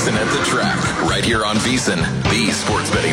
VEASAN at the Track, right here on VEASAN, the Sports Betting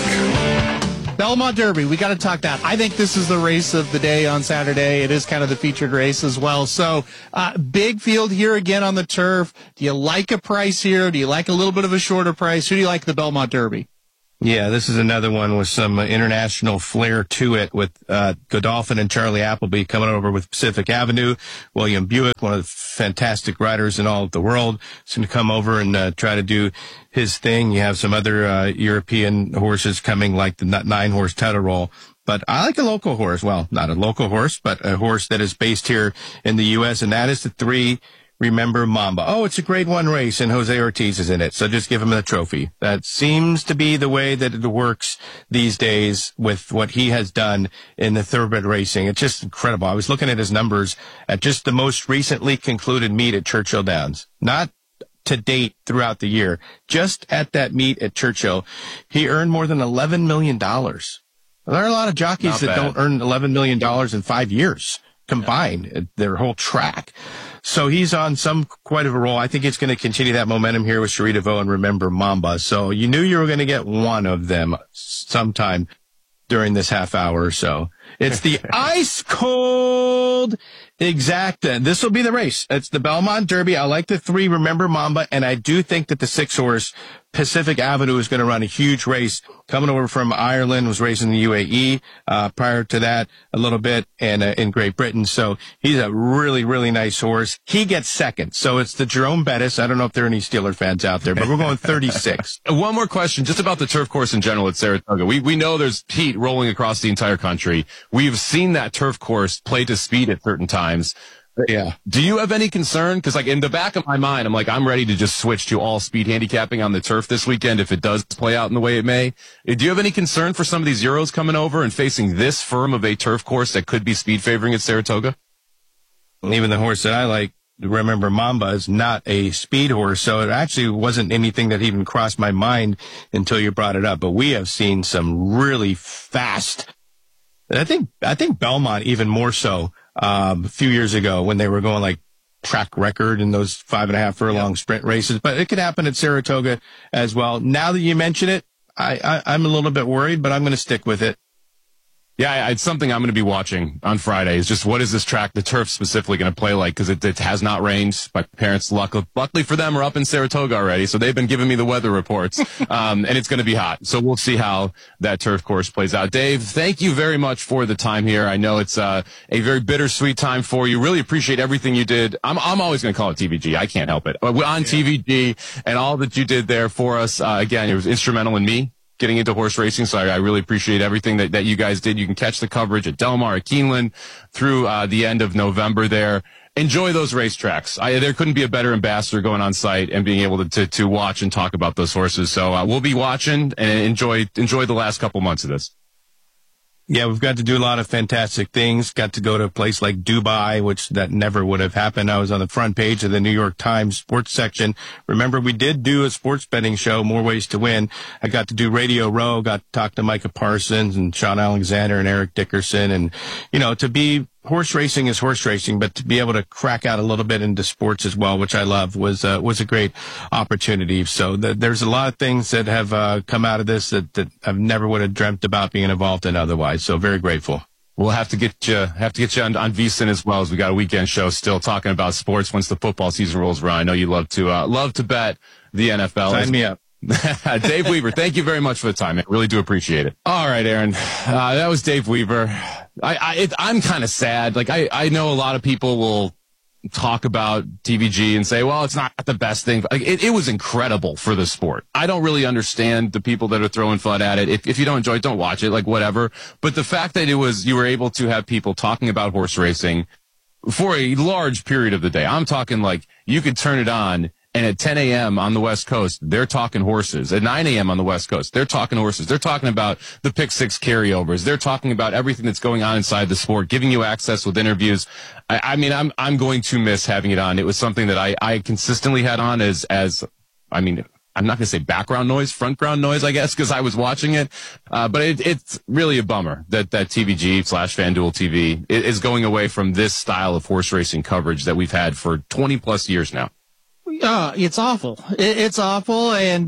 Network. Belmont Derby, we got to talk that. I think this is the race of the day on Saturday. It is kind of the featured race as well. So, big field here again on the turf. Do you like a price here? Do you like a little bit of a shorter price? Who do you like the Belmont Derby? Yeah, this is another one with some international flair to it, with Godolphin and Charlie Appleby coming over with Pacific Avenue. William Buick, one of the fantastic riders in all of the world, is going to come over and try to do his thing. You have some other European horses coming, like the 9-horse title roll. But I like a local horse. Well, not a local horse, but a horse that is based here in the U.S., and that is the 3 Remember Mamba. Oh, it's a grade 1 race, and Jose Ortiz is in it, so just give him the trophy. That seems to be the way that it works these days with what he has done in the thoroughbred racing. It's just incredible. I was looking at his numbers at just the most recently concluded meet at Churchill Downs. Not to date throughout the year. Just at that meet at Churchill, he earned more than $11 million. There are a lot of jockeys that don't earn $11 million in 5 years combined, their whole track. So he's on quite of a roll. I think it's going to continue that momentum here with Cherie DeVaux and Remember Mamba. So you knew you were going to get one of them sometime during this half hour or so. It's the ice cold Exacta. This will be the race. It's the Belmont Derby. I like the 3 Remember Mamba, and I do think that the 6-horse Pacific Avenue is going to run a huge race. Coming over from Ireland, was racing the UAE prior to that a little bit, and in Great Britain. So he's a really, really nice horse. He gets second. So it's the Jerome Bettis. I don't know if there are any Steeler fans out there, but we're going 36. One more question, just about the turf course in general at Saratoga. We know there's heat rolling across the entire country. We've seen that turf course play to speed at certain times. Yeah. Do you have any concern? Because, like, in the back of my mind, I'm ready to just switch to all speed handicapping on the turf this weekend if it does play out in the way it may. Do you have any concern for some of these Euros coming over and facing this firm of a turf course that could be speed favoring at Saratoga? Even the horse that I like, Remember Mamba, is not a speed horse, so it actually wasn't anything that even crossed my mind until you brought it up. But we have seen some really fast, I think Belmont even more so. A few years ago when they were going like track record in those 5.5 furlong sprint races, but it could happen at Saratoga as well. Now that you mention it, I'm a little bit worried, but I'm going to stick with it. Yeah, it's something I'm going to be watching on Friday. Is just what is this track, the turf specifically, going to play like? Because it has not rained. My parents, luckily for them, are up in Saratoga already, so they've been giving me the weather reports. And it's going to be hot. So we'll see how that turf course plays out. Dave, thank you very much for the time here. I know it's a very bittersweet time for you. Really appreciate everything you did. I'm always going to call it TVG. I can't help it. On TVG and all that you did there for us. Again, it was instrumental in me getting into horse racing, so I really appreciate everything that you guys did. You can catch the coverage at Del Mar, at Keeneland, through the end of November there. Enjoy those racetracks. There couldn't be a better ambassador going on site and being able to watch and talk about those horses. So we'll be watching and enjoy the last couple months of this. Yeah, we've got to do a lot of fantastic things. Got to go to a place like Dubai, which that never would have happened. I was on the front page of the New York Times sports section. Remember, we did do a sports betting show, More Ways to Win. I got to do Radio Row, got to talk to Micah Parsons and Sean Alexander and Eric Dickerson. And, to be horse racing is horse racing, but to be able to crack out a little bit into sports as well, which I love, was a great opportunity. So there's a lot of things that have come out of this that I never would have dreamt about being involved in otherwise. So very grateful. We'll have to get you on VEASAN as well, as we got a weekend show still talking about sports once the football season rolls around. I know you love to bet the NFL. Sign me up. Dave Weaver, thank you very much for the time. I really do appreciate it. All right, Aaron. That was Dave Weaver. I'm kind of sad. Like, I know a lot of people will talk about TVG and say, well, it's not the best thing. Like, it was incredible for the sport. I don't really understand the people that are throwing fun at it. If you don't enjoy it, don't watch it, like, whatever. But the fact that you were able to have people talking about horse racing for a large period of the day. I'm talking like you could turn it on, and at 10 a.m. on the West Coast, they're talking horses. At 9 a.m. on the West Coast, they're talking horses. They're talking about the pick six carryovers. They're talking about everything that's going on inside the sport, giving you access with interviews. I'm going to miss having it on. It was something that I consistently had on as I'm not going to say background noise, front ground noise, I guess, because I was watching it. But it's really a bummer that TVG/FanDuel TV is going away from this style of horse racing coverage that we've had for 20 plus years now. It's awful. It's awful. And,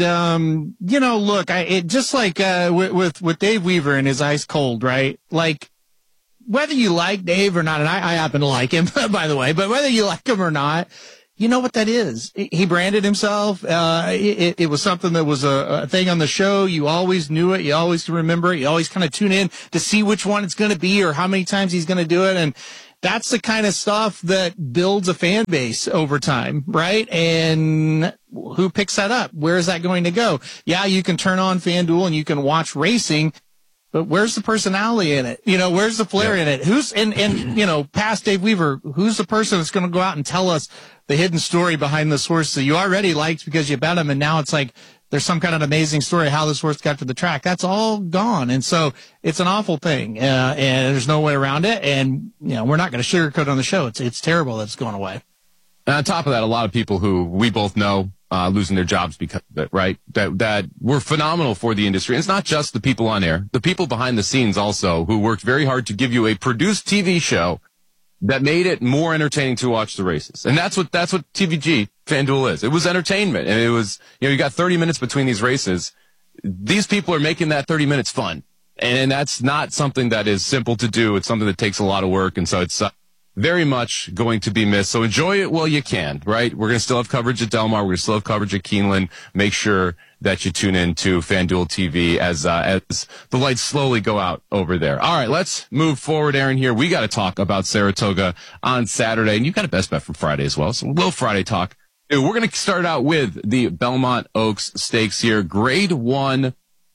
look, just like, with Dave Weaver and his ice cold, right? Like, whether you like Dave or not, and I happen to like him, by the way, but whether you like him or not, you know what that is. He branded himself. It was something that was a thing on the show. You always knew it. You always can remember it. You always kind of tune in to see which one it's going to be or how many times he's going to do it. And that's the kind of stuff that builds a fan base over time, right? And who picks that up? Where is that going to go? Yeah, you can turn on FanDuel and you can watch racing, but where's the personality in it? Where's the flair in it? Who's, and past Dave Weaver, who's the person that's going to go out and tell us the hidden story behind this horse that you already liked because you bet him, and now it's like there's some kind of amazing story how this horse got to the track? That's all gone. And so it's an awful thing, and there's no way around it. And, we're not going to sugarcoat on the show. It's terrible that it's going away. And on top of that, a lot of people who we both know losing their jobs because of it, right? That were phenomenal for the industry. And it's not just the people on air, the people behind the scenes also who worked very hard to give you a produced TV show that made it more entertaining to watch the races. And that's what TVG FanDuel is. It was entertainment. And it was, you got 30 minutes between these races. These people are making that 30 minutes fun. And that's not something that is simple to do. It's something that takes a lot of work. And so it's very much going to be missed. So enjoy it while you can, right? We're going to still have coverage at Del Mar. We're going to still have coverage at Keeneland. Make sure that you tune in to FanDuel TV as the lights slowly go out over there. All right, let's move forward, Aaron, here. We got to talk about Saratoga on Saturday, and you've got a best bet for Friday as well. So we'll Friday talk. We're going to start out with the Belmont Oaks Stakes here. Grade 1.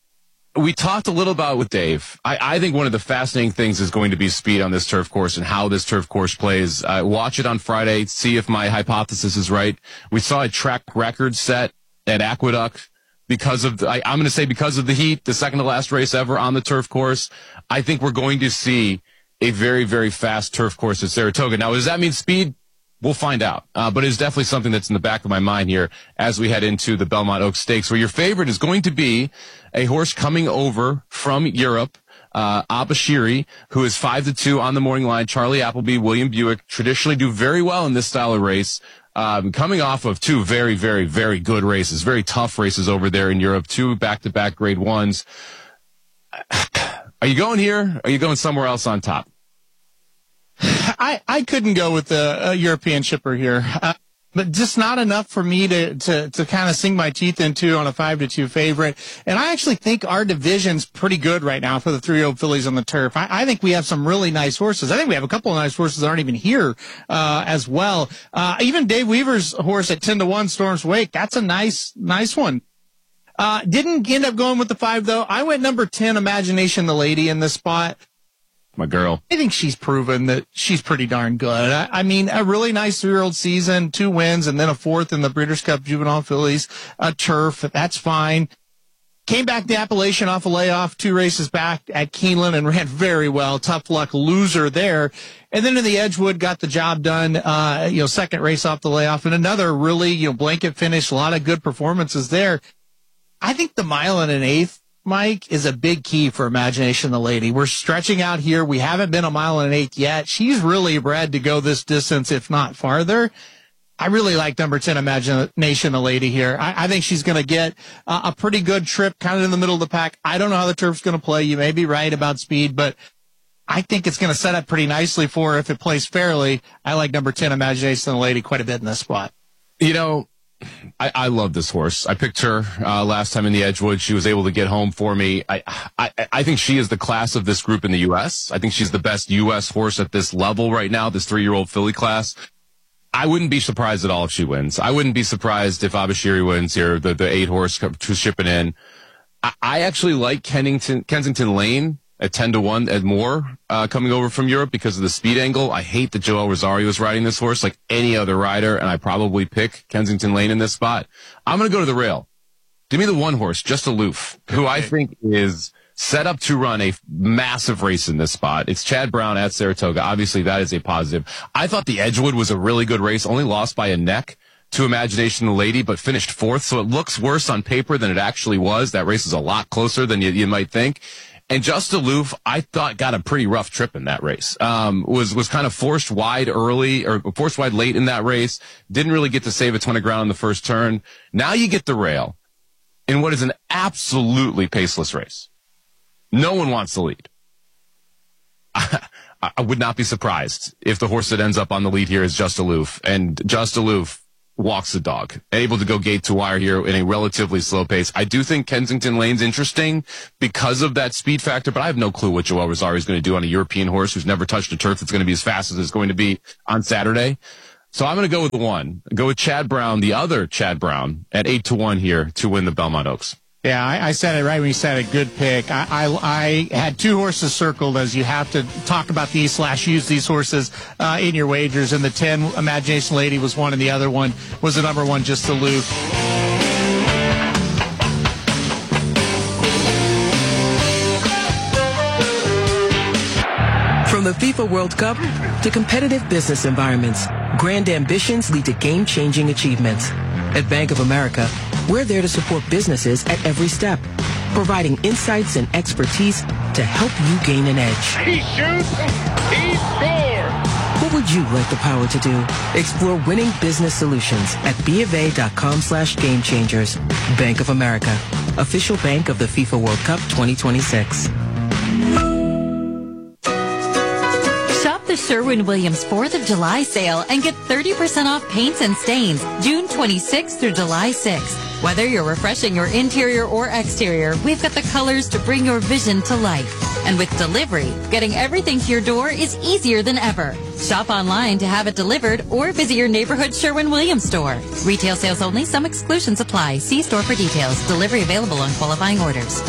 We talked a little about with Dave. I think one of the fascinating things is going to be speed on this turf course and how this turf course plays. Watch it on Friday, see if my hypothesis is right. We saw a track record set at Aqueduct because of I'm going to say because of the heat, the second to last race ever on the turf course. I think we're going to see a very, very fast turf course at Saratoga. Now, does that mean speed? We'll find out. But it's definitely something that's in the back of my mind here as we head into the Belmont Oaks Stakes, where your favorite is going to be a horse coming over from Europe, Abashiri, who is 5-2 on the morning line. Charlie Appleby, William Buick traditionally do very well in this style of race. Coming off of two very, very, very good races, very tough races over there in Europe, 2 back-to-back grade 1s. Are you going here? Or are you going somewhere else on top? I couldn't go with the European shipper here, but just not enough for me to kind of sink my teeth into on a 5-2 favorite. And I actually think our division's pretty good right now for the 3-year-old fillies on the turf. I think we have some really nice horses. I think we have a couple of nice horses that aren't even here, as well. Even Dave Weaver's horse at 10-1, Storm's Wake, that's a nice one. Didn't end up going with the 5 though. I went number 10, Imagination the Lady, in this spot. My girl. I think she's proven that she's pretty darn good. I mean, a really nice 3-year-old season, 2 wins, and then a 4th in the Breeders' Cup Juvenile Fillies, turf. That's fine. Came back to Appalachian off a layoff, 2 races back at Keeneland and ran very well. Tough luck loser there. And then in the Edgewood, got the job done, second race off the layoff, and another really, blanket finish, a lot of good performances there. I think the 1 1/8, Mike, is a big key for Imagination the Lady. We're stretching out here. We haven't been 1 1/8 yet. She's really bred to go this distance, if not farther. I really like number 10, Imagination the Lady here. I think she's going to get a pretty good trip kind of in the middle of the pack. I don't know how the turf's going to play. You may be right about speed, but I think it's going to set up pretty nicely for her if it plays fairly. I like number 10, Imagination the Lady, quite a bit in this spot. I love this horse. I picked her last time in the Edgewood. She was able to get home for me. I think she is the class of this group in the U.S. I think she's the best U.S. horse at this level right now, this 3-year-old filly class. I wouldn't be surprised at all if she wins. I wouldn't be surprised if Abashiri wins here, the 8-horse shipping in. I actually like Kensington Lane at 10-1 at Moore, coming over from Europe because of the speed angle. I hate that Joel Rosario is riding this horse like any other rider, and I probably pick Kensington Lane in this spot. I'm going to go to the rail. Give me the 1 horse, Just Aloof, who I think is set up to run a massive race in this spot. It's Chad Brown at Saratoga. Obviously, that is a positive. I thought the Edgewood was a really good race, only lost by a neck to Imagination the Lady, but finished 4th, so it looks worse on paper than it actually was. That race is a lot closer than you might think. And Just Aloof, I thought, got a pretty rough trip in that race. Was kind of forced wide late in that race. Didn't really get to save a ton of ground in the first turn. Now you get the rail in what is an absolutely paceless race. No one wants the lead. I would not be surprised if the horse that ends up on the lead here is Just Aloof. And Just Aloof walks the dog, able to go gate to wire here in a relatively slow pace. I do think Kensington Lane's interesting because of that speed factor, but I have no clue what Joel Rosario is going to do on a European horse who's never touched a turf that's going to be as fast as it's going to be on Saturday. So I'm going to go with the one. Go with Chad Brown, the other Chad Brown, at 8-1 here to win the Belmont Oaks. Yeah, I said it right when you said a good pick. I had two horses circled as you have to talk about these / use these horses in your wagers. And the 10 Imagination Lady was one, and the other one was the number 1, Just Aloof. From the FIFA World Cup to competitive business environments, grand ambitions lead to game-changing achievements. At Bank of America, we're there to support businesses at every step, providing insights and expertise to help you gain an edge. He shoots, he scores! What would you like the power to do? Explore winning business solutions at BofA.com/gamechangers. Bank of America, official bank of the FIFA World Cup 2026. The Sherwin-Williams 4th of July sale and get 30% off paints and stains June 26th through July 6th. Whether you're refreshing your interior or exterior, we've got the colors to bring your vision to life. And with delivery, getting everything to your door is easier than ever. Shop online to have it delivered or visit your neighborhood Sherwin-Williams store. Retail sales only. Some exclusions apply. See store for details. Delivery available on qualifying orders.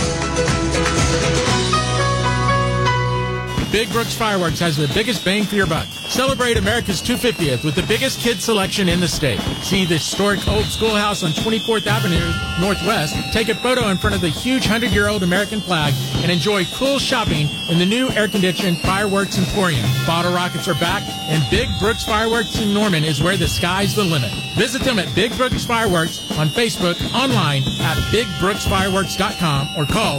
Big Brooks Fireworks has the biggest bang for your buck. Celebrate America's 250th with the biggest kids selection in the state. See the historic old schoolhouse on 24th Avenue Northwest, take a photo in front of the huge 100-year-old American flag, and enjoy cool shopping in the new air-conditioned Fireworks Emporium. Bottle rockets are back, and Big Brooks Fireworks in Norman is where the sky's the limit. Visit them at Big Brooks Fireworks on Facebook, online at BigBrooksFireworks.com, or call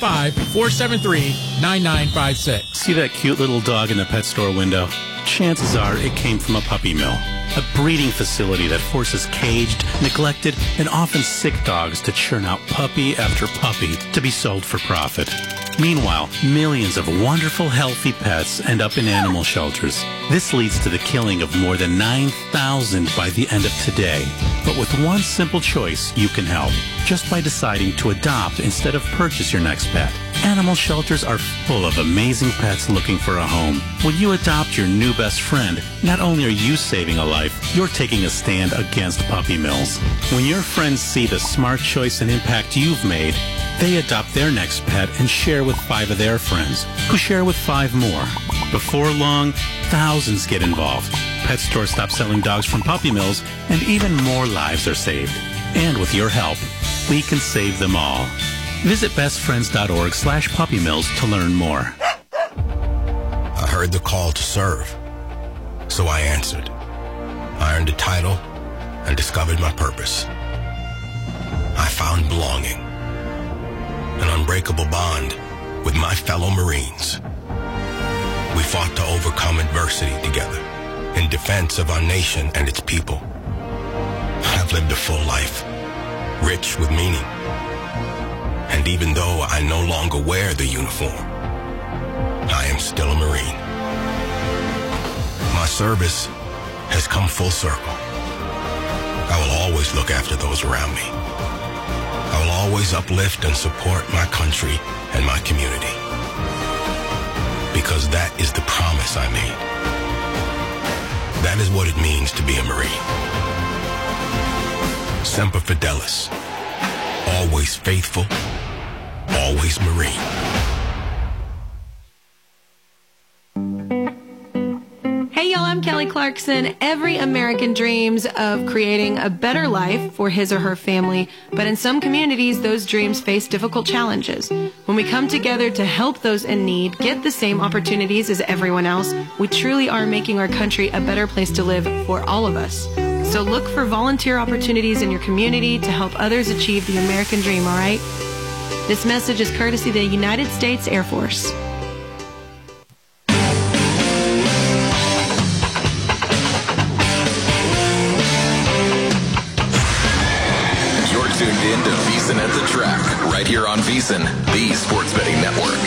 405-473-9956. See that cute little dog in the pet store window? Chances are it came from a puppy mill, a breeding facility that forces caged, neglected, and often sick dogs to churn out puppy after puppy to be sold for profit. Meanwhile, millions of wonderful, healthy pets end up in animal shelters. This leads to the killing of more than 9,000 by the end of today. But with one simple choice, you can help. Just by deciding to adopt instead of purchase your next pet. Animal shelters are full of amazing pets looking for a home. When you adopt your new best friend, not only are you saving a life, you're taking a stand against puppy mills. When your friends see the smart choice and impact you've made, they adopt their next pet and share with 5 of their friends, who share with 5 more. Before long, thousands get involved. Pet stores stop selling dogs from puppy mills, and even more lives are saved. And with your help, we can save them all. Visit bestfriends.org/puppymills to learn more. I heard the call to serve, so I answered. I earned a title and discovered my purpose. I found belonging, an unbreakable bond with my fellow Marines. We fought to overcome adversity together in defense of our nation and its people. I've lived a full life, rich with meaning. And even though I no longer wear the uniform, I am still a Marine. My service has come full circle. I will always look after those around me. I will always uplift and support my country and my community. Because that is the promise I made. That is what it means to be a Marine. Semper Fidelis. Always faithful. Always Marine. Hey y'all, I'm Kelly Clarkson. Every American dreams of creating a better life for his or her family, but in some communities, those dreams face difficult challenges. When we come together to help those in need get the same opportunities as everyone else, we truly are making our country a better place to live for all of us. So look for volunteer opportunities in your community to help others achieve the American dream, all right? This message is courtesy of the United States Air Force. You're tuned in to VEASAN at the Track, right here on VEASAN, the Sports Betting Network.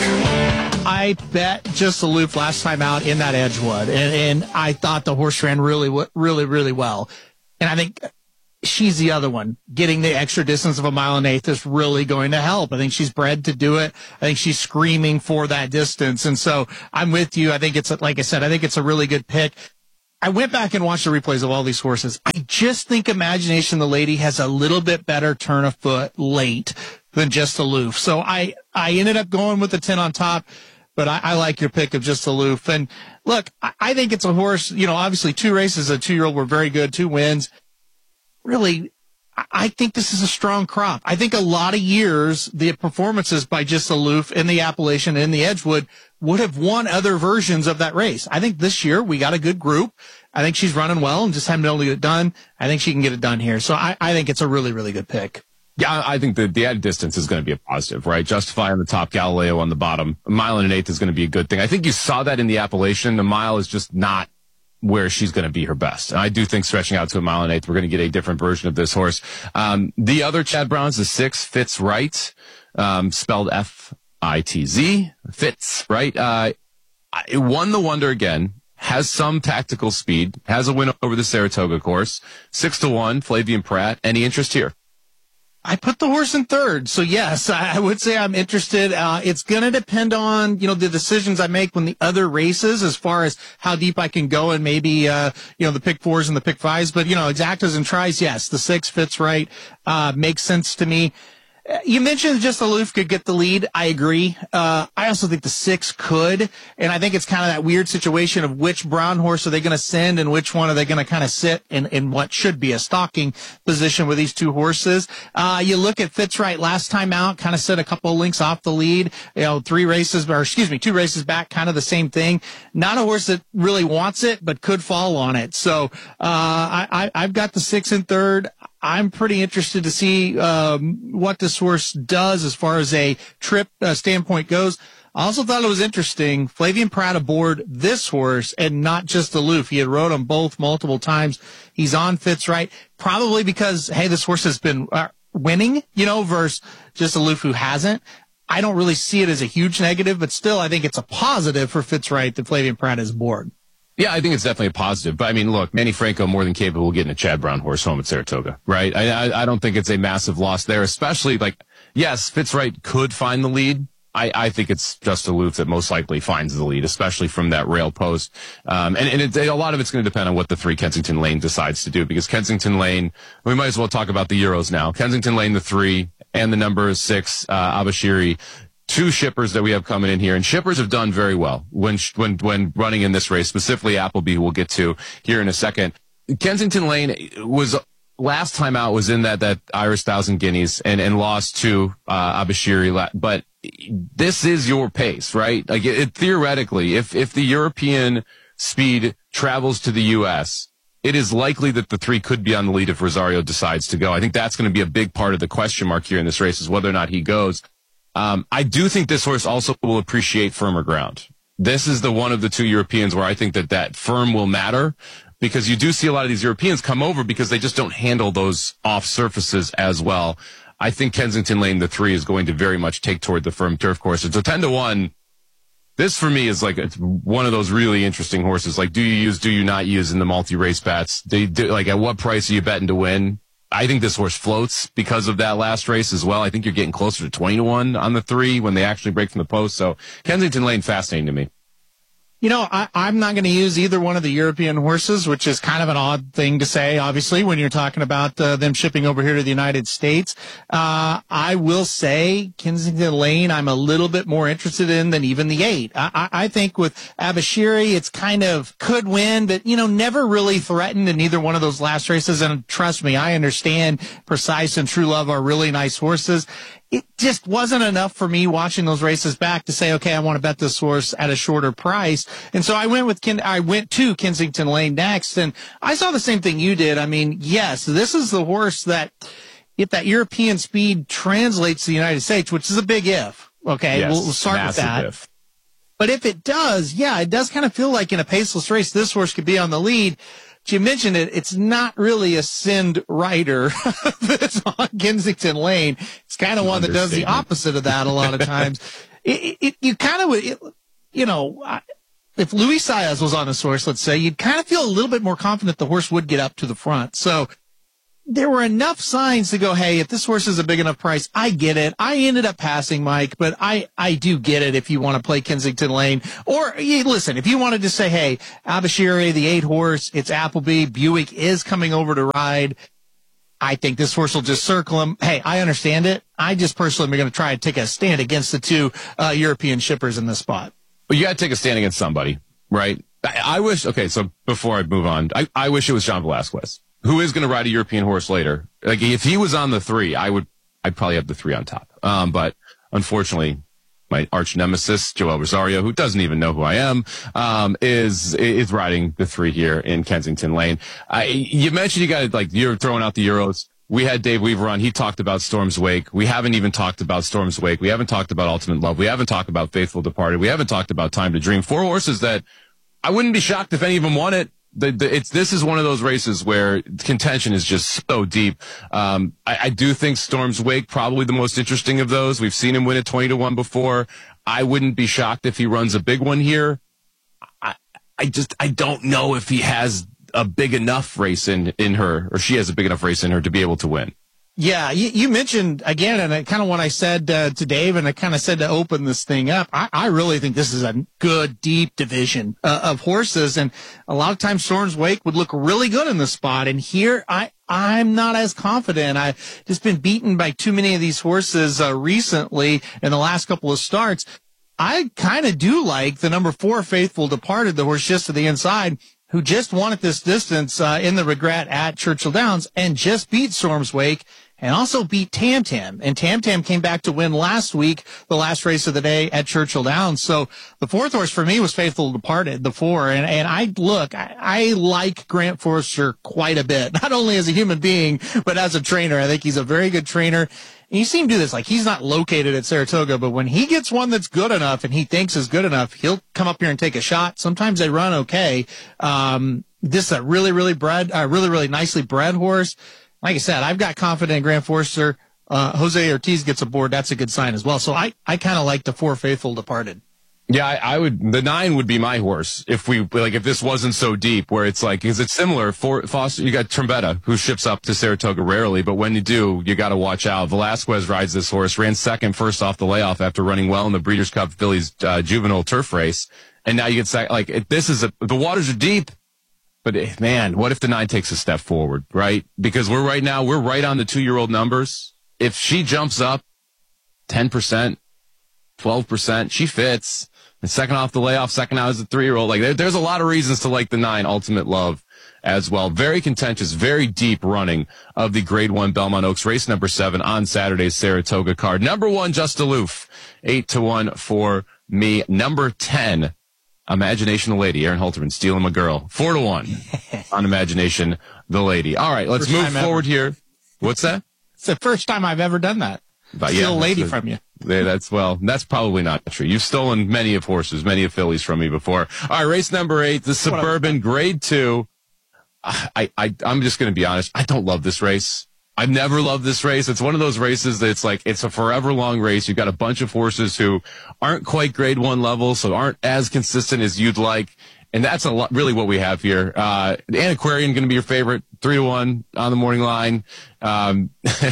I bet Just Aloof last time out in that Edgewood, and I thought the horse ran really well. And I think she's the other one. Getting the extra distance of 1.1 miles is really going to help. I think she's bred to do it. I think she's screaming for that distance. And so I'm with you. I think it's, like I said, I think it's a really good pick. I went back and watched the replays of all these horses. I just think Imagination the Lady has a little bit better turn of foot late than Just Aloof. So I ended up going with the 10 on top. But I like your pick of Just Aloof. And look, I think it's a horse, obviously 2 races, a 2-year-old were very good, 2 wins. Really, I think this is a strong crop. I think a lot of years, the performances by Just Aloof in the Appalachian and in the Edgewood would have won other versions of that race. I think this year we got a good group. I think she's running well and just haven't been able to get it done. I think she can get it done here. So I think it's a really, really good pick. Yeah, I think the added distance is going to be a positive, right? Justify on the top, Galileo on the bottom. 1.1 miles is going to be a good thing. I think you saw that in the Appalachian. The mile is just not where she's going to be her best. And I do think stretching out to 1.1 miles, we're going to get a different version of this horse. The other Chad Brown's, the 6, Fitz Right, spelled F-I-T-Z, Fitz, right? It won the Wonder again. Has some tactical speed. Has a win over the Saratoga course. 6-1, Flavien Prat. Any interest here? I put the horse in third. So yes, I would say I'm interested. It's going to depend on, the decisions I make when the other races as far as how deep I can go and maybe, the pick 4s and the pick 5s. But, exactas and tries, yes, the 6 Fits Right, makes sense to me. You mentioned Just Aloof could get the lead. I agree. I also think the 6 could. And I think it's kind of that weird situation of which brown horse are they going to send and which one are they going to kind of sit in what should be a stalking position with these 2 horses. You look at Fitzright last time out, kind of set a couple of links off the lead, 2 races back, kind of the same thing. Not a horse that really wants it, but could fall on it. So, I've got the 6 in third. I'm pretty interested to see what this horse does as far as a trip standpoint goes. I also thought it was interesting, Flavien Prat aboard this horse and not Just Aloof. He had rode them both multiple times. He's on Fitzright, probably because, hey, this horse has been winning, versus Just Aloof who hasn't. I don't really see it as a huge negative, but still I think it's a positive for Fitzright that Flavien Prat is aboard. Yeah, I think it's definitely a positive. But, look, Manny Franco more than capable of getting a Chad Brown horse home at Saratoga, right? I don't think it's a massive loss there, especially, yes, Fitzright could find the lead. I think it's Just Aloof that most likely finds the lead, especially from that rail post. A lot of it's going to depend on what the 3 Kensington Lane decides to do, because Kensington Lane, we might as well talk about the Euros now. Kensington Lane, the 3, and the number 6, Abashiri. 2 shippers that we have coming in here, and shippers have done very well when running in this race, specifically Appleby, we'll get to here in a second. Kensington Lane was last time out was in that Irish 1,000 Guineas and lost to Abashiri, but this is your pace, right? Theoretically, if the European speed travels to the U.S., it is likely that the 3 could be on the lead if Rosario decides to go. I think that's going to be a big part of the question mark here in this race, is whether or not he goes. I do think this horse also will appreciate firmer ground. This is the one of the 2 Europeans where I think that firm will matter, because you do see a lot of these Europeans come over because they just don't handle those off surfaces as well. I think Kensington Lane, the 3, is going to very much take toward the firm turf course. It's a 10-1. This for me is it's one of those really interesting horses. Do you use, do you not use in the multi-race bets? At what price are you betting to win? I think this horse floats because of that last race as well. I think you're getting closer to 20-1 on the 3 when they actually break from the post. So Kensington Lane, fascinating to me. I'm not going to use either one of the European horses, which is kind of an odd thing to say, obviously, when you're talking about them shipping over here to the United States. I will say Kensington Lane I'm a little bit more interested in than even the 8. I think with Abashiri, it's kind of could win, but, never really threatened in either one of those last races. And trust me, I understand Precise and True Love are really nice horses. It just wasn't enough for me watching those races back to say, okay, I want to bet this horse at a shorter price. And so I went to Kensington Lane next, and I saw the same thing you did. Yes, this is the horse that if that European speed translates to the United States, which is a big if. Okay, yes, we'll start with that. If. But if it does, yeah, it does kind of feel like in a paceless race, this horse could be on the lead. But you mentioned it. It's not really a Sind rider that's on Kensington Lane. It's kind of one that does the opposite of that a lot of times. You kind of would, you know, if Luis Saez was on this horse, let's say, you'd kind of feel a little bit more confident the horse would get up to the front. So there were enough signs to go, hey, if this horse is a big enough price, I get it. I ended up passing, Mike, but I do get it if you want to play Kensington Lane. Or, listen, if you wanted to say, hey, Abashiri, the 8 horse, it's Appleby, Buick is coming over to ride, I think this horse will just circle him. Hey, I understand it. I just personally am going to try and take a stand against the 2 European shippers in this spot. Well, you got to take a stand against somebody, right? I wish, okay, so before I move on, I wish it was John Velazquez, who is going to ride a European horse later. Like, if he was on the 3, I'd probably have the 3 on top. But unfortunately, my arch nemesis, Joel Rosario, who doesn't even know who I am, is riding the 3 here in Kensington Lane. You mentioned you're throwing out the Euros. We had Dave Weaver on. He talked about Storm's Wake. We haven't even talked about Storm's Wake. We haven't talked about Ultimate Love. We haven't talked about Faithful Departed. We haven't talked about Time to Dream. 4 horses that I wouldn't be shocked if any of them won it. This is one of those races where contention is just so deep. I do think Storm's Wake probably the most interesting of those. We've seen him win at 20-1 before. I wouldn't be shocked if he runs a big one here. I don't know if he has a big enough race in her, or she has a big enough race in her to be able to win. Yeah, you mentioned, again, and kind of what I said to Dave, and I kind of said to open this thing up, I really think this is a good, deep division of horses, and a lot of times Storm's Wake would look really good in this spot, and here I'm not as confident. I've just been beaten by too many of these horses recently in the last couple of starts. I kind of do like the number 4, Faithful Departed, the horse just to the inside, who just won at this distance in the Regret at Churchill Downs and just beat Storm's Wake and also beat Tam Tam. And Tam Tam came back to win last week, the last race of the day at Churchill Downs. So the 4th horse for me was Faithful Departed, the 4. And I like Grant Forster quite a bit, not only as a human being, but as a trainer. I think he's a very good trainer. And you see him do this, like he's not located at Saratoga, but when he gets one that's good enough and he thinks is good enough, he'll come up here and take a shot. Sometimes they run okay. This is a really, really nicely bred horse. Like I said, I've got confidence in Grant Forster. Jose Ortiz gets aboard. That's a good sign as well. So I kind of like the 4 Faithful Departed. Yeah, I would. The 9 would be my horse if this wasn't so deep. Where it's like, because it's similar. For Foster, you got Trombetta, who ships up to Saratoga rarely, but when you do, you got to watch out. Velasquez rides this horse, ran second first off the layoff after running well in the Breeders' Cup Phillies juvenile turf race, and now you get second. The waters are deep, but man, what if the 9 takes a step forward, right? Because we're right on the 2-year-old numbers. If she jumps up 10%, 12%, she fits. And second off the layoff, second out as a 3-year-old. Like there's a lot of reasons to like the 9 Ultimate Love as well. Very contentious, very deep running of the Grade 1 Belmont Oaks race number 7 on Saturday's Saratoga card. Number 1, Just Aloof, 8-1 for me. Number 10, Imagination the Lady, Aaron Halterman, Stealing My Girl, 4-1 on Imagination the Lady. All right, let's move forward here. What's that? It's the first time I've ever done that. Steal a lady from you. That's probably not true. You've stolen many of fillies from me before. All right, race number 8, the Suburban Grade 2. I'm just going to be honest. I don't love this race. I've never loved this race. It's one of those races that's like, it's a forever long race. You've got a bunch of horses who aren't quite Grade 1 level, so aren't as consistent as you'd like. And that's really what we have here. Antiquarian going to be your favorite, 3-1 on the morning line. I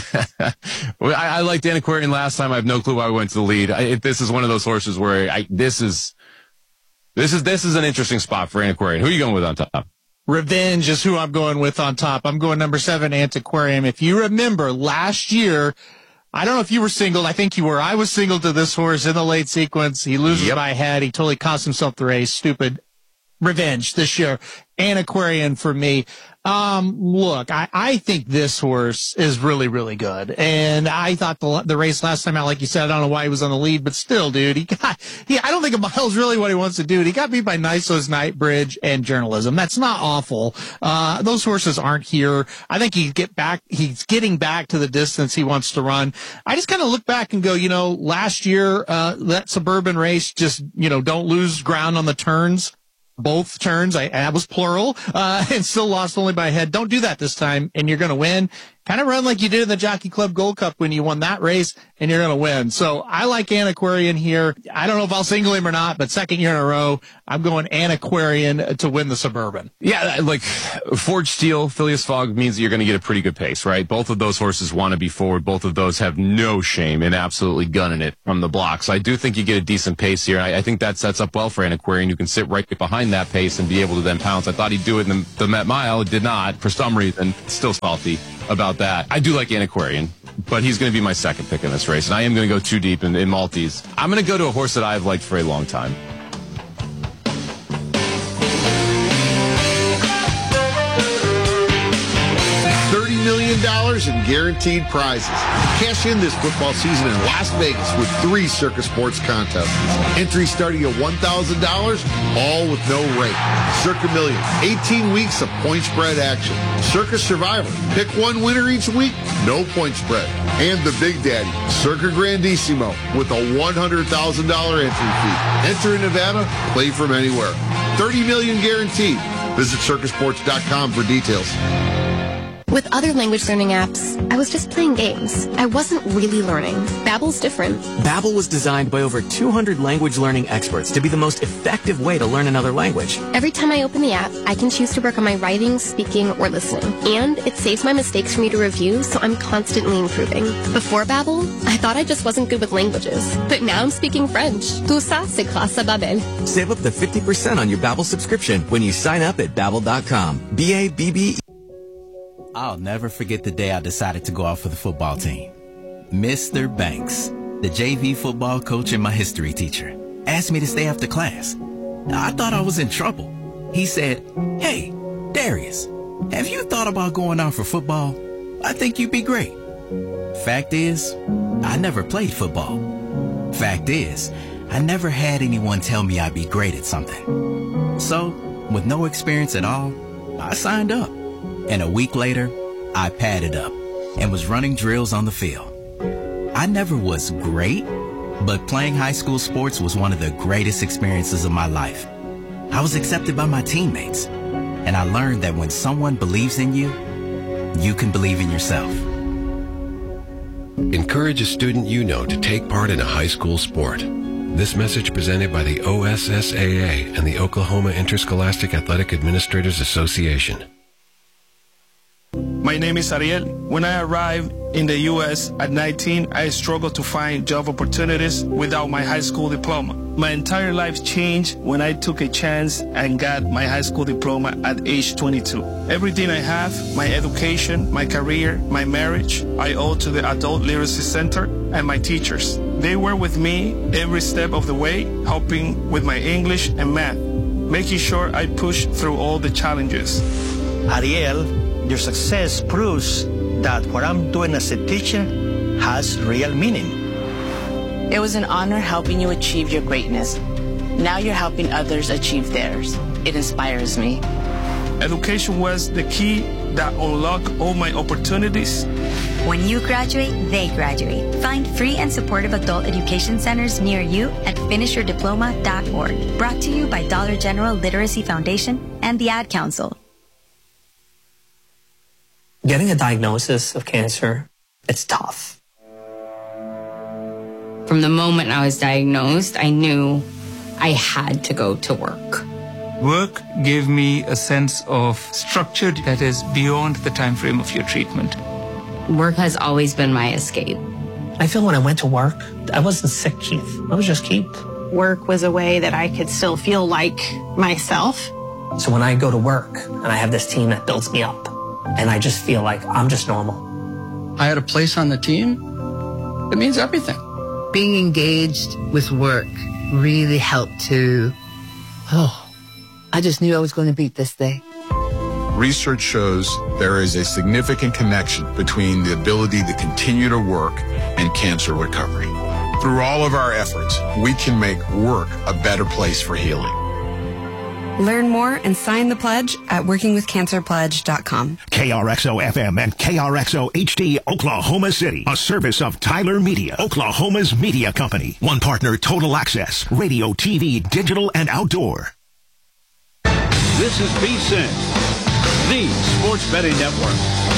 liked Antiquarian last time. I have no clue why we went to the lead. This is one of those horses where this is an interesting spot for Antiquarian. Who are you going with on top? Revenge is who I'm going with on top. I'm going number 7, Antiquarian. If you remember last year, I don't know if you were singled. I think you were. I was singled to this horse in the late sequence. He loses by a head. He totally cost himself the race. Stupid. Revenge this year. Antiquarian for me. Look, I think this horse is really, really good. And I thought the race last time out, like you said, I don't know why he was on the lead, but still, dude, I don't think a mile's really what he wants to do. He got beat by Niceau's Nightbridge and Journalism. That's not awful. Those horses aren't here. I think he's getting back to the distance he wants to run. I just kind of look back and go, last year, that Suburban race, just, don't lose ground on the turns. Both turns, I was plural, and still lost only by a head. Don't do that this time, and you're going to win. Kind of run like you did in the Jockey Club Gold Cup when you won that race, and you're going to win. So I like Antiquarian here. I don't know if I'll single him or not, but second year in a row, I'm going Antiquarian to win the Suburban. Yeah, like Forge Steel, Phileas Fogg means that you're going to get a pretty good pace, right? Both of those horses want to be forward. Both of those have no shame in absolutely gunning it from the block. So I do think you get a decent pace here. I think that sets up well for Antiquarian. You can sit right behind that pace and be able to then pounce. I thought he'd do it in the Met Mile. It did not. For some reason, still salty about that. I do like Antiquarian, but he's going to be my second pick in this race, and I am going to go too deep in Maltese. I'm going to go to a horse that I've liked for a long time. $30 million in guaranteed prizes. Cash in this football season in Las Vegas with 3 Circus Sports contests. Entry starting at $1,000, all with no rate. Circa Millions, 18 weeks of point spread action. Circus Survivor, pick one winner each week, no point spread. And the Big Daddy, Circa Grandissimo, with a $100,000 entry fee. Enter in Nevada, play from anywhere. $30 million guaranteed. Visit circusports.com for details. With other language learning apps, I was just playing games. I wasn't really learning. Babbel's different. Babbel was designed by over 200 language learning experts to be the most effective way to learn another language. Every time I open the app, I can choose to work on my writing, speaking, or listening. And it saves my mistakes for me to review, so I'm constantly improving. Before Babbel, I thought I just wasn't good with languages. But now I'm speaking French. Tout ça, c'est grâce à Babbel. Save up to 50% on your Babbel subscription when you sign up at Babbel.com. B-A-B-B. I'll never forget the day I decided to go out for the football team. Mr. Banks, the JV football coach and my history teacher, asked me to stay after class. I thought I was in trouble. He said, "Hey, Darius, have you thought about going out for football? I think you'd be great." Fact is, I never played football. Fact is, I never had anyone tell me I'd be great at something. So, with no experience at all, I signed up. And a week later, I padded up and was running drills on the field. I never was great, but playing high school sports was one of the greatest experiences of my life. I was accepted by my teammates, and I learned that when someone believes in you, you can believe in yourself. Encourage a student you know to take part in a high school sport. This message presented by the OSSAA and the Oklahoma Interscholastic Athletic Administrators Association. My name is Ariel. When I arrived in the U.S. at 19, I struggled to find job opportunities without my high school diploma. My entire life changed when I took a chance and got my high school diploma at age 22. Everything I have, my education, my career, my marriage, I owe to the Adult Literacy Center and my teachers. They were with me every step of the way, helping with my English and math, making sure I pushed through all the challenges. Ariel, your success proves that what I'm doing as a teacher has real meaning. It was an honor helping you achieve your greatness. Now you're helping others achieve theirs. It inspires me. Education was the key that unlocked all my opportunities. When you graduate, they graduate. Find free and supportive adult education centers near you at finishyourdiploma.org. Brought to you by Dollar General Literacy Foundation and the Ad Council. Getting a diagnosis of cancer, it's tough. From the moment I was diagnosed, I knew I had to go to work. Work gave me a sense of structure that is beyond the time frame of your treatment. Work has always been my escape. I feel when I went to work, I wasn't sick, Keith. I was just Keith. Work was a way that I could still feel like myself. So when I go to work and I have this team that builds me up, and I just feel like I'm just normal. I had a place on the team. It means everything. Being engaged with work really helped to, I just knew I was going to beat this day. research shows there is a significant connection between the ability to continue to work and cancer recovery. Through all of our efforts, we can make work a better place for healing. Learn more and sign the pledge at workingwithcancerpledge.com. KRXO-FM and KRXO-HD, Oklahoma City. A service of Tyler Media, Oklahoma's media company. One partner, Total Access, radio, TV, digital, and outdoor. This is VSiN, the Sports Betting Network.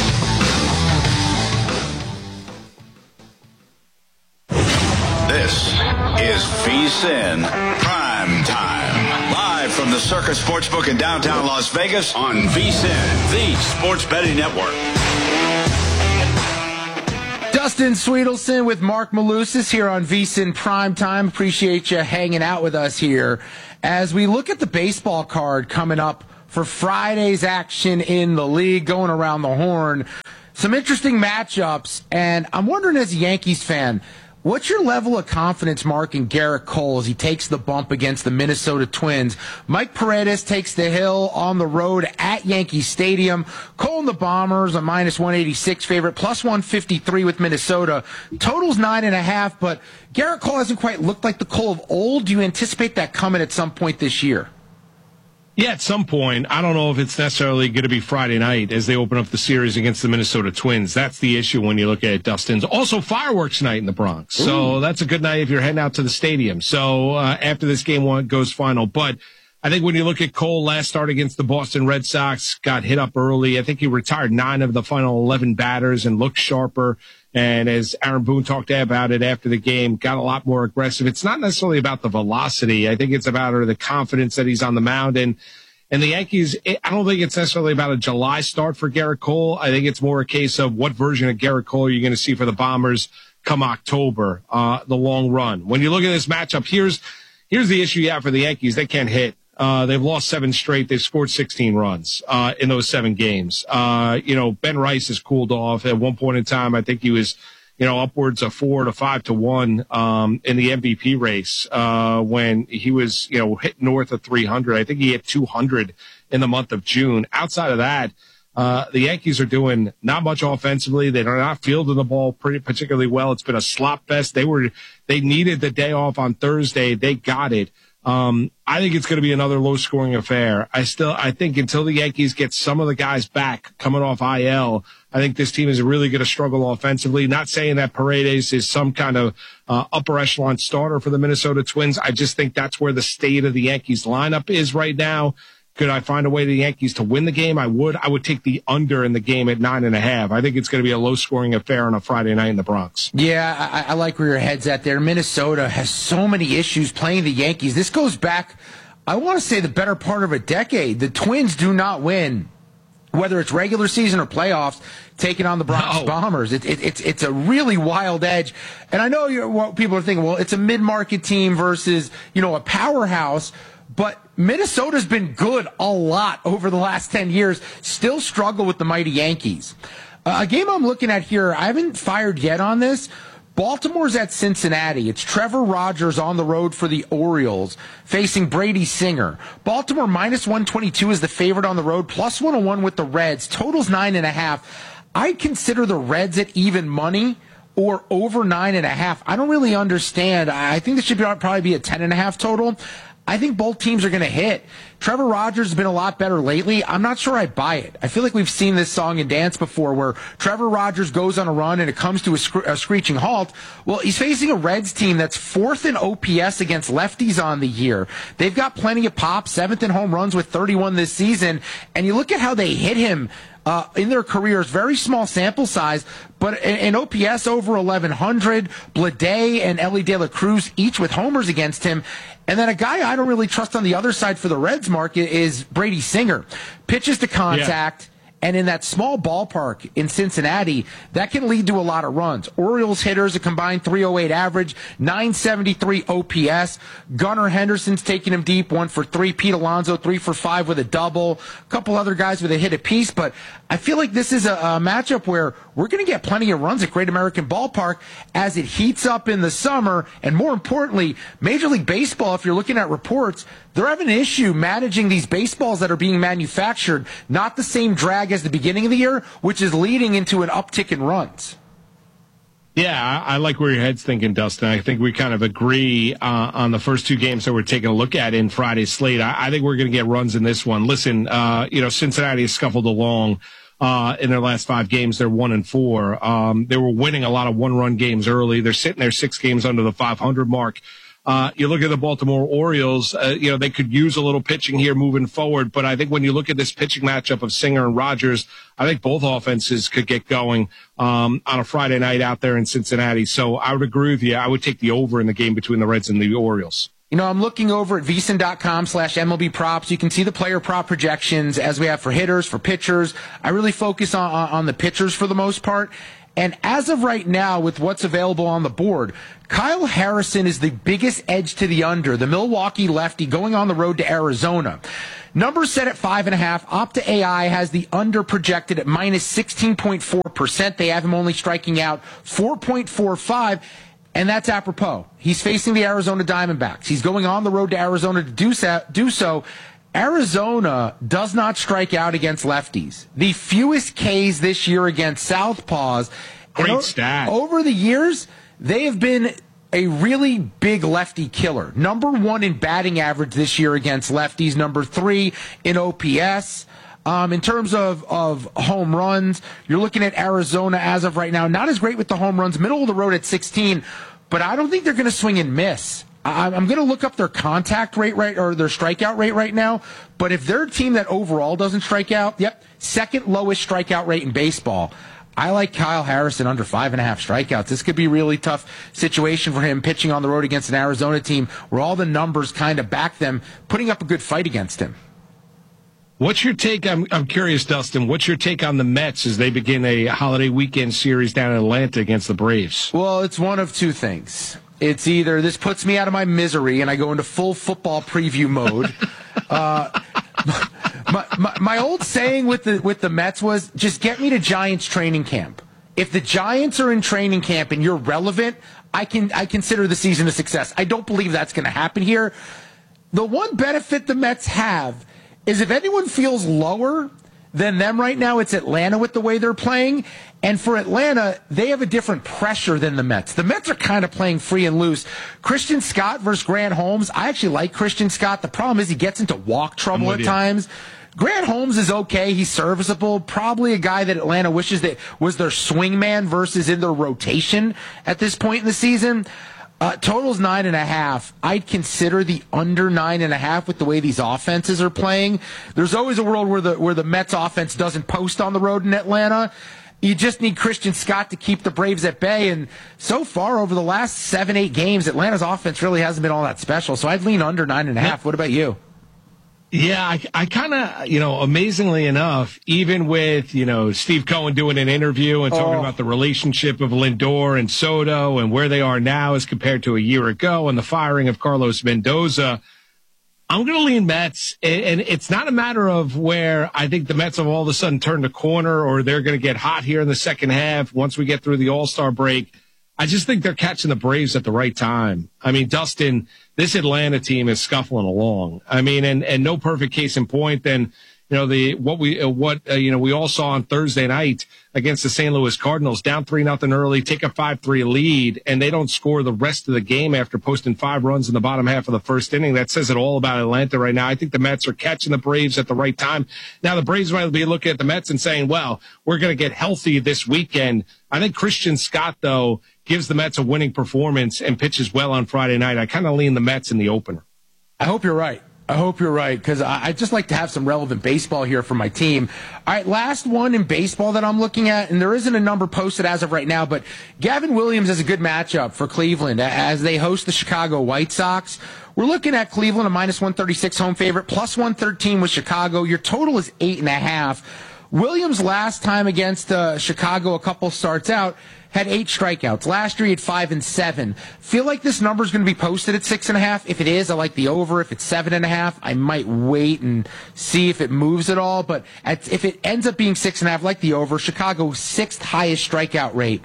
This is VSiN Prime Time. Live from the Circus Sportsbook in downtown Las Vegas on VSiN, the Sports Betting Network. Dustin Sweetelson with Mark Malusis here on VSiN Prime Time. Appreciate you hanging out with us here as we look at the baseball card coming up for Friday's action in the league, going around the horn. Some interesting matchups, and I'm wondering as a Yankees fan, what's your level of confidence, Mark, in Garrett Cole as he takes the bump against the Minnesota Twins? Mike Paredes takes the hill on the road at Yankee Stadium. Cole and the Bombers, a minus 186 favorite, plus 153 with Minnesota. Total's 9.5, but Garrett Cole hasn't quite looked like the Cole of old. Do you anticipate that coming at some point this year? Yeah, at some point. I don't know if it's necessarily going to be Friday night as they open up the series against the Minnesota Twins. That's the issue when you look at it, Dustin's. Also, fireworks night in the Bronx. Ooh. So that's a good night if you're heading out to the stadium. So after this game one goes final. But I think when you look at Cole, last start against the Boston Red Sox, got hit up early. I think he retired 9 of the final 11 batters and looked sharper. And as Aaron Boone talked about it after the game, got a lot more aggressive. It's not necessarily about the velocity. I think it's about the confidence that he's on the mound. And the Yankees, I don't think it's necessarily about a July start for Garrett Cole. I think it's more a case of what version of Garrett Cole you're going to see for the Bombers come October, the long run. When you look at this matchup, here's the issue you have for the Yankees. They can't hit. They've lost 7 straight. They've scored 16 runs in those 7 games. Ben Rice has cooled off. At one point in time, I think he was, upwards of 4 to 5 to 1 in the MVP race when he was, hit north of 300. I think he hit 200 in the month of June. Outside of that, the Yankees are doing not much offensively. They're not fielding the ball particularly well. It's been a slop fest. They needed the day off on Thursday. They got it. I think it's going to be another low-scoring affair. I think until the Yankees get some of the guys back coming off IL, I think this team is really going to struggle offensively. Not saying that Paredes is some kind of upper echelon starter for the Minnesota Twins. I just think that's where the state of the Yankees lineup is right now. Could I find a way the Yankees to win the game? I would. I would take the under in the game at 9.5. I think it's going to be a low-scoring affair on a Friday night in the Bronx. Yeah, I like where your head's at there. Minnesota has so many issues playing the Yankees. This goes back, I want to say, the better part of a decade. The Twins do not win, whether it's regular season or playoffs, taking on the Bronx Bombers. It's a really wild edge. And I know what people are thinking, well, it's a mid-market team versus, a powerhouse. But Minnesota's been good a lot over the last 10 years, still struggle with the mighty Yankees. A game I'm looking at here, I haven't fired yet on this. Baltimore's at Cincinnati. It's Trevor Rogers on the road for the Orioles, facing Brady Singer. Baltimore minus 122 is the favorite on the road, plus 101 with the Reds. Total's 9.5. I'd consider the Reds at even money or over 9.5. I don't really understand. I think this should probably be a 10.5 total. I think both teams are going to hit. Trevor Rogers has been a lot better lately. I'm not sure I buy it. I feel like we've seen this song and dance before where Trevor Rogers goes on a run and it comes to a screeching halt. Well, he's facing a Reds team that's 4th in OPS against lefties on the year. They've got plenty of pop, 7th in home runs with 31 this season. And you look at how they hit him in their careers, very small sample size, but in OPS over 1,100, Bleday and Ellie De La Cruz each with homers against him. And then a guy I don't really trust on the other side for the Reds market is Brady Singer. Pitches to contact. Yeah. And in that small ballpark in Cincinnati, that can lead to a lot of runs. Orioles hitters a combined 308 average, 973 OPS. Gunnar Henderson's taking him deep, 1 for 3. Pete Alonso, 3 for 5 with a double. A couple other guys with a hit apiece. But I feel like this is a matchup where we're going to get plenty of runs at Great American Ballpark as it heats up in the summer. And more importantly, Major League Baseball, if you're looking at reports, they're having an issue managing these baseballs that are being manufactured, not the same drag as the beginning of the year, which is leading into an uptick in runs. Yeah, I like where your head's thinking, Dustin. I think we kind of agree on the first two games that we're taking a look at in Friday's slate. I think we're going to get runs in this one. Listen, Cincinnati has scuffled along in their last 5 games. They're 1-4. They were winning a lot of one-run games early. They're sitting there 6 games under the 500 mark. You look at the Baltimore Orioles, they could use a little pitching here moving forward. But I think when you look at this pitching matchup of Singer and Rogers, I think both offenses could get going on a Friday night out there in Cincinnati. So I would agree with you. I would take the over in the game between the Reds and the Orioles. I'm looking over at vsin.com/MLB props. You can see the player prop projections as we have for hitters, for pitchers. I really focus on the pitchers for the most part. And as of right now, with what's available on the board, Kyle Harrison is the biggest edge to the under. The Milwaukee lefty going on the road to Arizona. Numbers set at 5.5. Opta AI has the under projected at minus 16.4%. They have him only striking out 4.45. And that's apropos. He's facing the Arizona Diamondbacks. He's going on the road to Arizona to do so. Arizona does not strike out against lefties. The fewest Ks this year against southpaws. Great stat. Over the years, they have been a really big lefty killer. Number 1 in batting average this year against lefties. Number 3 in OPS. In terms of home runs, you're looking at Arizona as of right now. Not as great with the home runs. Middle of the road at 16. But I don't think they're going to swing and miss. I'm going to look up their contact rate or their strikeout rate right now. But if they're a team that overall doesn't strike out, second lowest strikeout rate in baseball. I like Kyle Harrison under 5.5 strikeouts. This could be a really tough situation for him pitching on the road against an Arizona team where all the numbers kind of back them, putting up a good fight against him. What's your take? I'm curious, Dustin. What's your take on the Mets as they begin a holiday weekend series down in Atlanta against the Braves? Well, it's one of two things. It's either this puts me out of my misery and I go into full football preview mode. My old saying with the Mets was just get me to Giants training camp. If the Giants are in training camp and you're relevant, I consider the season a success. I don't believe that's going to happen here. The one benefit the Mets have is if anyone feels lower than them right now, it's Atlanta with the way they're playing. And for Atlanta, they have a different pressure than the Mets. The Mets are kind of playing free and loose. Christian Scott versus Grant Holmes. I actually like Christian Scott. The problem is he gets into walk trouble at times. Grant Holmes is okay. He's serviceable. Probably a guy that Atlanta wishes that was their swing man versus in their rotation at this point in the season. Total's 9.5. I'd consider the under 9.5 with the way these offenses are playing. There's always a world where the Mets offense doesn't post on the road in Atlanta. You just need Christian Scott to keep the Braves at bay. And so far, over the last 7-8 games, Atlanta's offense really hasn't been all that special. So I'd lean under 9.5. What about you? Yeah, I kind of, amazingly enough, even with, Steve Cohen doing an interview and talking about the relationship of Lindor and Soto and where they are now as compared to a year ago and the firing of Carlos Mendoza, I'm going to lean Mets. And it's not a matter of where I think the Mets have all of a sudden turned a corner or they're going to get hot here in the second half once we get through the All-Star break. I just think they're catching the Braves at the right time. I mean, Dustin, this Atlanta team is scuffling along. I mean, and no perfect case in point than, we all saw on Thursday night against the St. Louis Cardinals, down 3-0 early, take a 5-3 lead, and they don't score the rest of the game after posting 5 runs in the bottom half of the first inning. That says it all about Atlanta right now. I think the Mets are catching the Braves at the right time. Now, the Braves might be looking at the Mets and saying, well, we're going to get healthy this weekend. I think Christian Scott, though, gives the Mets a winning performance and pitches well on Friday night. I kind of lean the Mets in the opener. I hope you're right. Because I just like to have some relevant baseball here for my team. All right, last one in baseball that I'm looking at, and there isn't a number posted as of right now, but Gavin Williams is a good matchup for Cleveland as they host the Chicago White Sox. We're looking at Cleveland, a minus 136 home favorite, plus 113 with Chicago. Your total is 8.5. Williams last time against Chicago, a couple starts out, had 8 strikeouts. Last year he had 5 and 7. Feel like this number is going to be posted at 6.5. If it is, I like the over. If it's 7.5, I might wait and see if it moves at all. But if it ends up being 6.5, I like the over. Chicago's 6th highest strikeout rate.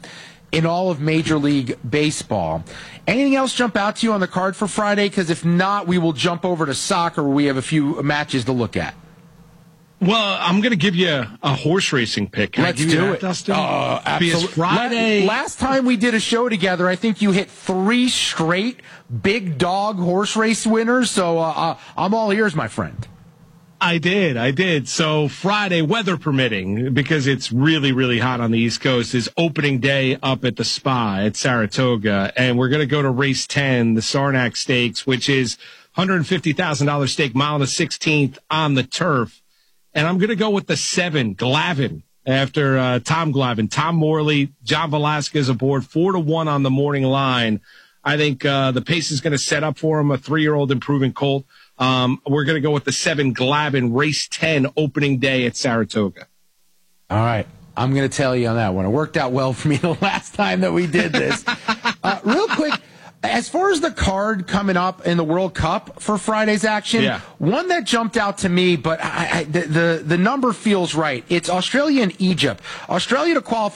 in all of Major League Baseball. Anything else jump out to you on the card for Friday? Because if not, we will jump over to soccer where we have a few matches to look at. Well, I'm going to give you a horse racing pick. Can Let's I give you do that, it, Dustin? Absolutely. Because Friday. Last time we did a show together, I think you hit 3 straight big dog horse race winners. So I'm all ears, my friend. I did. So Friday, weather permitting, because it's really, really hot on the East Coast, is opening day up at the Spa at Saratoga. And we're going to go to race 10, the Saranac Stakes, which is $150,000 stake, mile and a 16th on the turf. And I'm going to go with the 7, Glavin, after Tom Glavin. Tom Morley, John Velasquez aboard, 4-1 on the morning line. I think the pace is going to set up for him, a 3-year-old improving colt. We're going to go with the 7, Glavin, race 10, opening day at Saratoga. All right. I'm going to tell you on that one. It worked out well for me the last time that we did this. Real quick, as far as the card coming up in the World Cup for Friday's action, one that jumped out to me, but the number feels right. It's Australia and Egypt. Australia to qualify